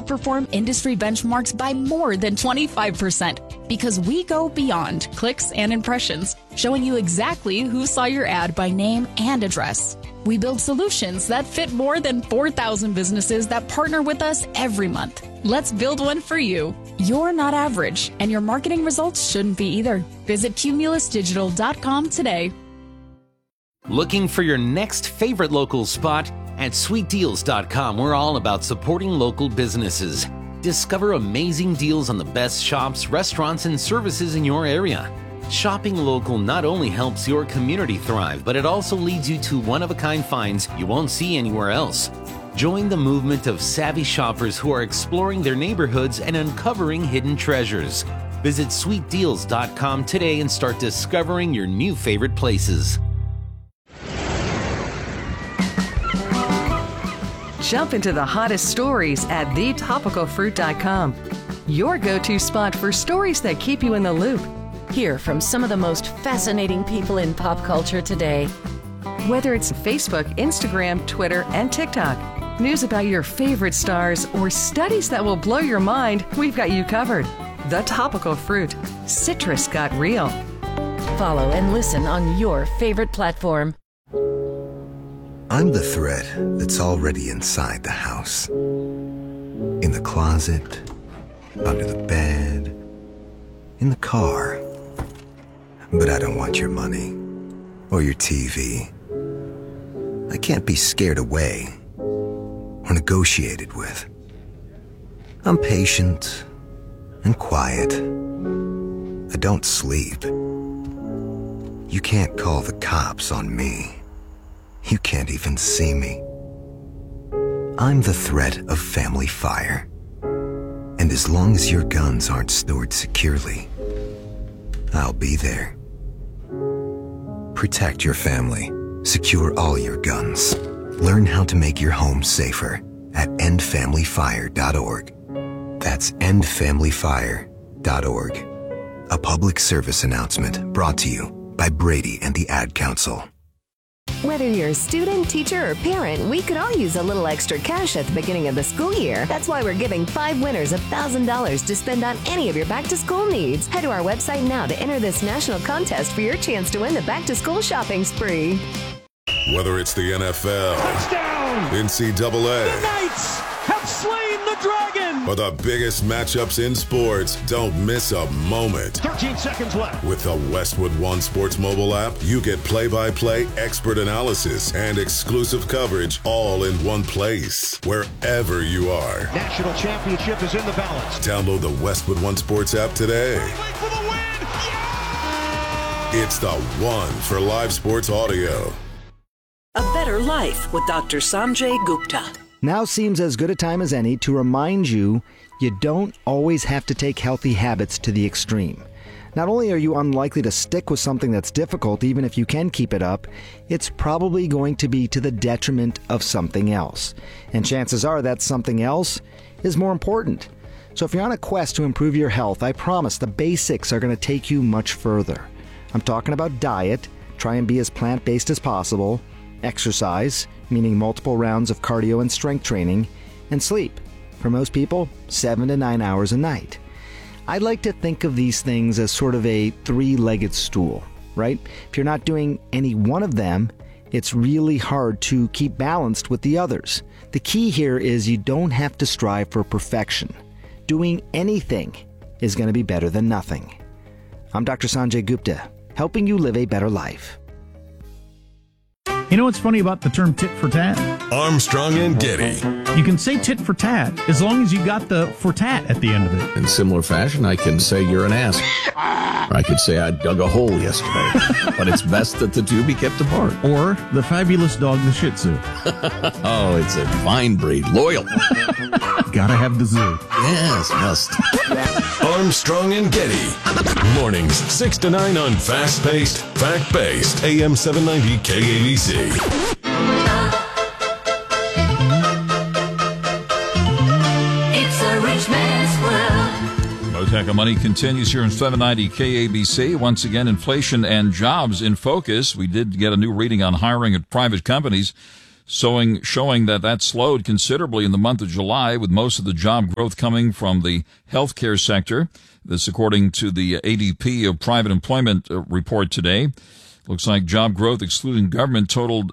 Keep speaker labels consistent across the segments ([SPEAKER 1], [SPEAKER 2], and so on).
[SPEAKER 1] outperform industry benchmarks by more than 25% because we go beyond clicks and impressions, showing you exactly who saw your ad by name and address. We build solutions that fit more than 4,000 businesses that partner with us every month. Let's build one for you. You're not average, and your marketing results shouldn't be either. Visit cumulusdigital.com today.
[SPEAKER 2] Looking for your next favorite local spot? At sweetdeals.com, we're all about supporting local businesses. Discover amazing deals on the best shops, restaurants, and services in your area. Shopping local not only helps your community thrive, but it also leads you to one-of-a-kind finds you won't see anywhere else. Join the movement of savvy shoppers who are exploring their neighborhoods and uncovering hidden treasures. Visit sweetdeals.com today and start discovering your new favorite places.
[SPEAKER 3] Jump into the hottest stories at thetopicalfruit.com. Your go-to spot for stories that keep you in the loop.
[SPEAKER 4] Hear from some of the most fascinating people in pop culture today.
[SPEAKER 3] Whether it's Facebook, Instagram, Twitter, and TikTok, news about your favorite stars, or studies that will blow your mind, we've got you covered. The Topical Fruit. Citrus got real.
[SPEAKER 4] Follow and listen on your favorite platform.
[SPEAKER 5] I'm the thread that's already inside the house. In the closet, under the bed, in the car. But I don't want your money or your TV. I can't be scared away or negotiated with. I'm patient and quiet. I don't sleep. You can't call the cops on me. You can't even see me. I'm the threat of family fire. And as long as your guns aren't stored securely, I'll be there. Protect your family. Secure all your guns. Learn how to make your home safer at endfamilyfire.org. That's endfamilyfire.org. A public service announcement brought to you by Brady and the Ad Council.
[SPEAKER 6] Whether you're a student, teacher, or parent, we could all use a little extra cash at the beginning of the school year. That's why we're giving 5 winners $1,000 to spend on any of your back-to-school needs. Head to our website now to enter this national contest for your chance to win the back-to-school shopping spree.
[SPEAKER 7] Whether it's the NFL,
[SPEAKER 8] touchdown,
[SPEAKER 7] NCAA,
[SPEAKER 8] the Knights have slain the dragon,
[SPEAKER 7] or the biggest matchups in sports, don't miss a moment.
[SPEAKER 8] 13 seconds left.
[SPEAKER 7] With the Westwood One Sports mobile app, you get play-by-play, expert analysis, and exclusive coverage all in one place, wherever you are.
[SPEAKER 8] National championship is in the balance.
[SPEAKER 7] Download the Westwood One Sports app today.
[SPEAKER 8] For the win. Yeah!
[SPEAKER 7] It's the one for live sports audio.
[SPEAKER 9] A Better Life with Dr. Sanjay Gupta.
[SPEAKER 10] Now seems as good a time as any to remind you don't always have to take healthy habits to the extreme. Not only are you unlikely to stick with something that's difficult, even if you can keep it up, it's probably going to be to the detriment of something else. And chances are that something else is more important. So if you're on a quest to improve your health, I promise the basics are going to take you much further. I'm talking about diet, try and be as plant-based as possible, exercise, meaning multiple rounds of cardio and strength training, and sleep. For most people, 7 to 9 hours a night. I'd like to think of these things as sort of a three-legged stool, right? If you're not doing any one of them, it's really hard to keep balanced with the others. The key here is you don't have to strive for perfection. Doing anything is going to be better than nothing. I'm Dr. Sanjay Gupta, helping you live a better life.
[SPEAKER 11] You know what's funny about the term tit for tat?
[SPEAKER 7] Armstrong and Getty.
[SPEAKER 11] You can say tit for tat as long as you got the for tat at the end of it.
[SPEAKER 12] In similar fashion, I can say you're an ass. Or I could say I dug a hole yesterday. But it's best that the two be kept apart.
[SPEAKER 11] Or the fabulous dog, the Shih Tzu.
[SPEAKER 12] Oh, it's a fine breed. Loyal.
[SPEAKER 11] Gotta have the zoo.
[SPEAKER 12] Yes, must.
[SPEAKER 7] Armstrong and Getty. Mornings 6 to 9 on fast-paced, fact-based, AM 790 KABC.
[SPEAKER 13] It's a rich man's world.
[SPEAKER 14] Moteca Money continues here in 790 KABC. Once again, inflation and jobs in focus. We did get a new reading on hiring at private companies. showing that slowed considerably in the month of July, with most of the job growth coming from the healthcare sector. This according to the ADP of private employment report today. Looks like job growth excluding government totaled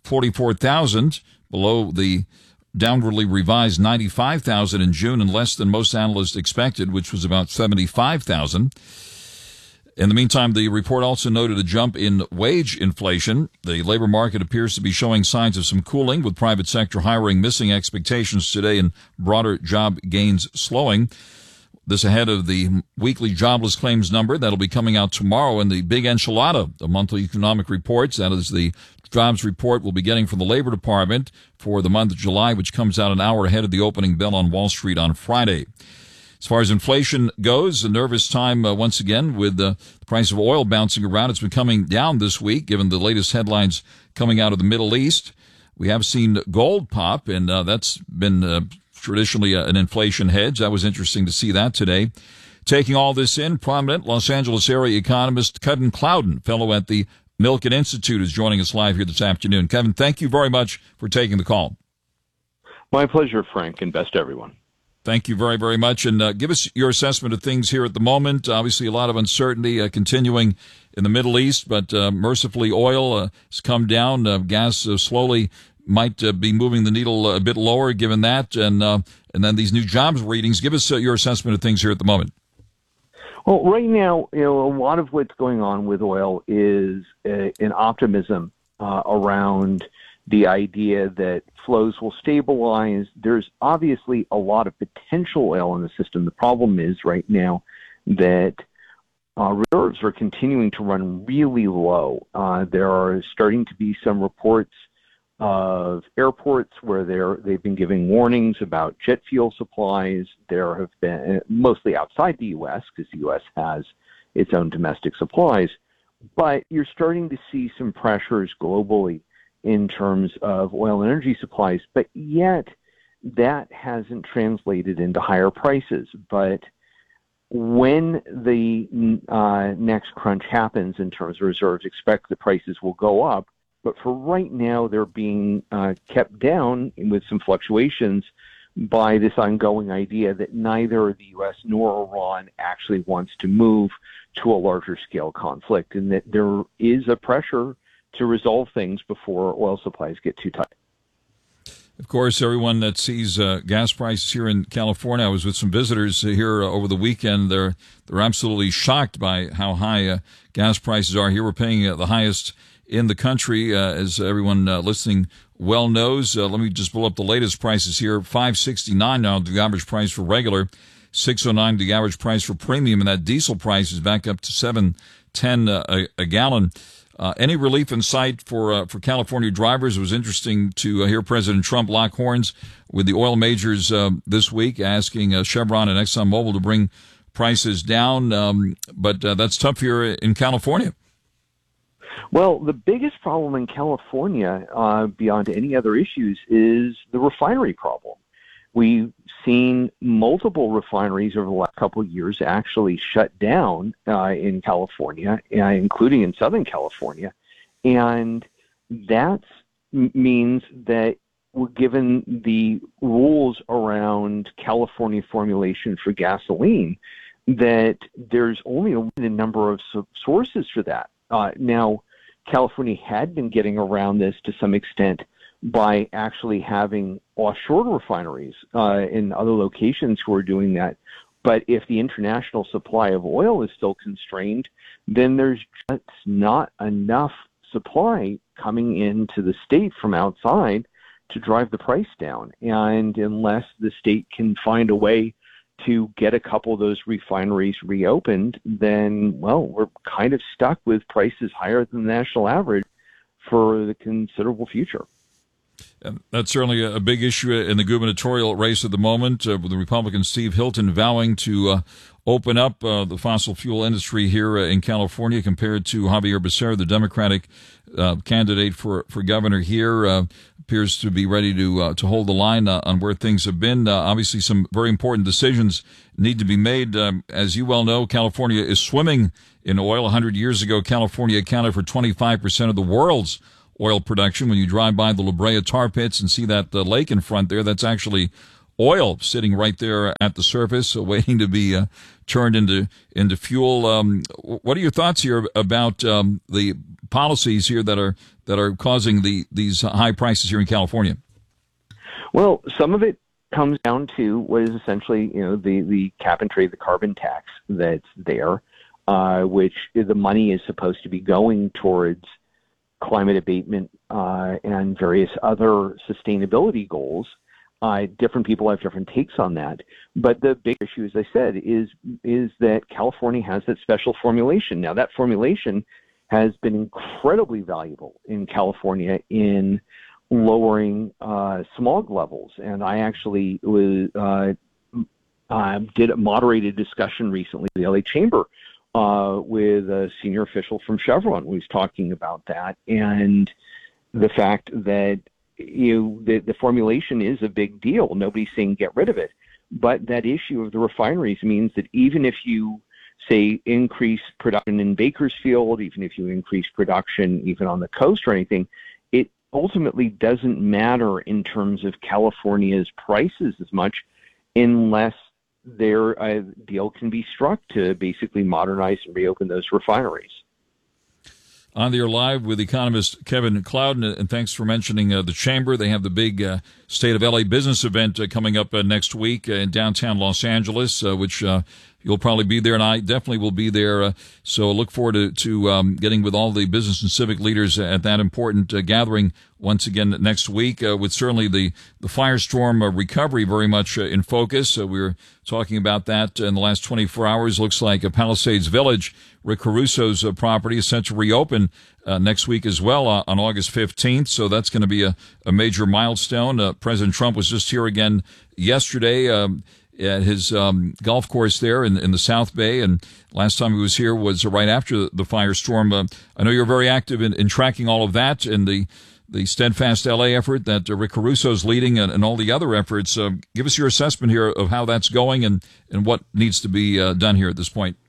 [SPEAKER 14] 44,000, below the downwardly revised 95,000 in June, and less than most analysts expected, which was about 75,000. In the meantime, the report also noted a jump in wage inflation. The labor market appears to be showing signs of some cooling, with private sector hiring missing expectations today and broader job gains slowing. This ahead of the weekly jobless claims number that'll be coming out tomorrow, and the big enchilada, the monthly economic reports. That is the jobs report we'll be getting from the Labor Department for the month of July, which comes out an hour ahead of the opening bell on Wall Street on Friday. As far as inflation goes, a nervous time once again with the price of oil bouncing around. It's been coming down this week, given the latest headlines coming out of the Middle East. We have seen gold pop, and that's been traditionally an inflation hedge. That was interesting to see that today. Taking all this in, prominent Los Angeles area economist Kevin Clouden, fellow at the Milken Institute, is joining us live here this afternoon. Kevin, thank you very much for taking the call.
[SPEAKER 15] My pleasure, Frank, and best to everyone.
[SPEAKER 14] Thank you very, very much. And give us your assessment of things here at the moment. Obviously, a lot of uncertainty continuing in the Middle East, but mercifully oil has come down. Gas slowly might be moving the needle a bit lower given that. And then these new jobs readings. Give us your assessment of things here at the moment.
[SPEAKER 15] Well, right now, a lot of what's going on with oil is an optimism around the idea that flows will stabilize. There's obviously a lot of potential oil in the system. The problem is right now that reserves are continuing to run really low. There are starting to be some reports of airports where they've been giving warnings about jet fuel supplies. There have been, mostly outside the U.S., because the U.S. has its own domestic supplies, but you're starting to see some pressures globally in terms of oil and energy supplies, but yet that hasn't translated into higher prices. But when the next crunch happens in terms of reserves, expect the prices will go up. But for right now, they're being kept down with some fluctuations by this ongoing idea that neither the U.S. nor Iran actually wants to move to a larger scale conflict, and that there is a pressure to resolve things before oil supplies get too tight.
[SPEAKER 14] Of course, everyone that sees gas prices here in California, I was with some visitors here over the weekend. They're absolutely shocked by how high gas prices are here. We're paying the highest in the country, as everyone listening well knows. Let me just pull up the latest prices here. $5.69 now, the average price for regular. $6.09 the average price for premium, and that diesel price is back up to $7.10 a gallon. Any relief in sight for California drivers? It was interesting to hear President Trump lock horns with the oil majors this week, asking Chevron and ExxonMobil to bring prices down. But that's tough here in California.
[SPEAKER 15] Well, the biggest problem in California, beyond any other issues, is the refinery problem. We've seen multiple refineries over the last couple of years actually shut down in California, including in Southern California. And that means that given the rules around California formulation for gasoline, that there's only a limited number of sources for that. Now, California had been getting around this to some extent by actually having offshore refineries in other locations who are doing that. But if the international supply of oil is still constrained, then there's just not enough supply coming into the state from outside to drive the price down. And unless the state can find a way to get a couple of those refineries reopened, then, well, we're kind of stuck with prices higher than the national average for the considerable future.
[SPEAKER 14] And that's certainly a big issue in the gubernatorial race at the moment, with the Republican Steve Hilton vowing to open up the fossil fuel industry here in California, compared to Javier Becerra, the Democratic candidate for governor here. Appears to be ready to hold the line on where things have been. Obviously, some very important decisions need to be made. As you well know, California is swimming in oil. 100 years ago, California accounted for 25% of the world's oil production. When you drive by the La Brea tar pits and see that lake in front there, that's actually oil sitting right there at the surface, waiting to be turned into fuel. What are your thoughts here about the policies here that are causing these high prices here in California?
[SPEAKER 15] Well, some of it comes down to what is essentially, the cap and trade, the carbon tax that's there, which the money is supposed to be going towards climate abatement and various other sustainability goals. Different people have different takes on that. But the big issue, as I said, is that California has that special formulation. Now, that formulation has been incredibly valuable in California in lowering smog levels. And I actually did a moderated discussion recently in the LA Chamber with a senior official from Chevron who was talking about that, and the fact that the formulation is a big deal. Nobody's saying get rid of it. But that issue of the refineries means that even if you, say, increase production in Bakersfield, even if you increase production even on the coast or anything, it ultimately doesn't matter in terms of California's prices as much unless a deal can be struck to basically modernize and reopen those refineries.
[SPEAKER 14] On the air live with economist Kevin Cloud, and thanks for mentioning the Chamber. They have the big State of LA business event coming up next week in downtown Los Angeles, which you'll probably be there, and I definitely will be there. So look forward to getting with all the business and civic leaders at that important gathering once again next week, with certainly the firestorm recovery very much in focus. We were talking about that in the last 24 hours. Looks like Palisades Village, Rick Caruso's property, is set to reopen next week as well on August 15th. So that's going to be a major milestone. President Trump was just here again yesterday at his golf course there in the South Bay, and last time he was here was right after the firestorm. I know you're very active in tracking all of that and the Steadfast LA effort that Rick Caruso's leading and all the other efforts. Give us your assessment here of how that's going and what needs to be done here at this point.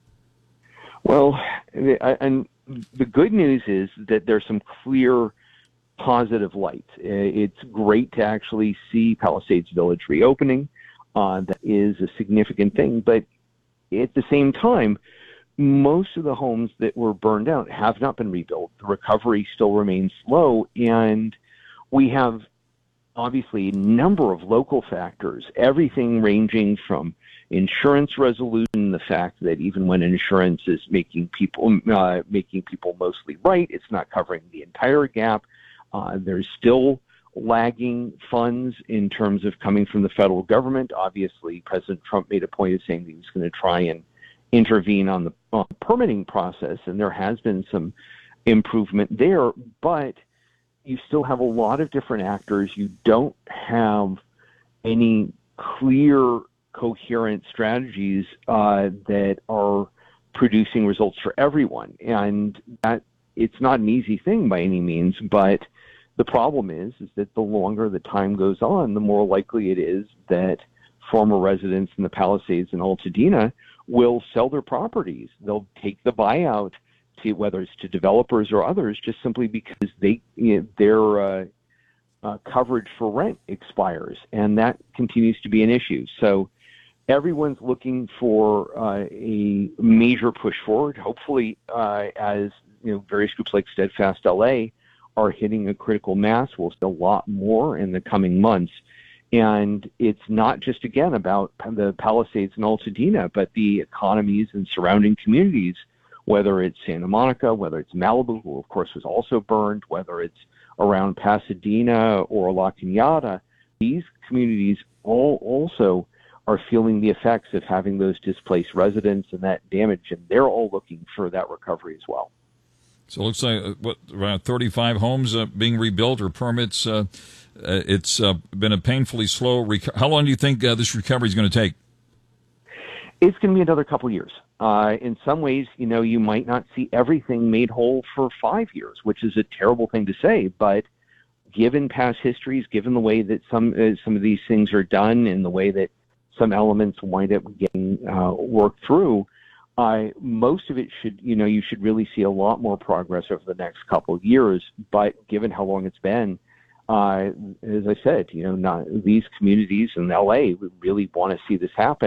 [SPEAKER 15] Well, and the good news is that there's some clear positive light. It's great to actually see Palisades Village reopening. That is a significant thing. But at the same time, most of the homes that were burned out have not been rebuilt. The recovery still remains slow. And we have obviously a number of local factors, everything ranging from insurance resolution, the fact that even when insurance is making people mostly right, it's not covering the entire gap. There's still lagging funds in terms of coming from the federal government. Obviously, President Trump made a point of saying that he was going to try and intervene on the permitting process, and there has been some improvement there, but you still have a lot of different actors. You don't have any clear, coherent strategies that are producing results for everyone, and that it's not an easy thing by any means, but the problem is that the longer the time goes on, the more likely it is that former residents in the Palisades and Altadena will sell their properties. They'll take the buyout, to whether it's to developers or others, just simply because their coverage for rent expires, and that continues to be an issue. So everyone's looking for a major push forward. Hopefully, as various groups like Steadfast LA are hitting a critical mass, we'll see a lot more in the coming months. And it's not just, again, about the Palisades and Altadena, but the economies and surrounding communities, whether it's Santa Monica, whether it's Malibu, who of course was also burned, whether it's around Pasadena or La Cañada. These communities all also are feeling the effects of having those displaced residents and that damage, and they're all looking for that recovery as well.
[SPEAKER 14] So it looks like around 35 homes being rebuilt or permits. It's been a painfully slow How long do you think this recovery is going to take?
[SPEAKER 15] It's going to be another couple years. In some ways, you might not see everything made whole for 5 years, which is a terrible thing to say. But given past histories, given the way that some of these things are done and the way that some elements wind up getting worked through, most of it should, you should really see a lot more progress over the next couple of years. But given how long it's been, as I said, these communities in LA really want to see this happen.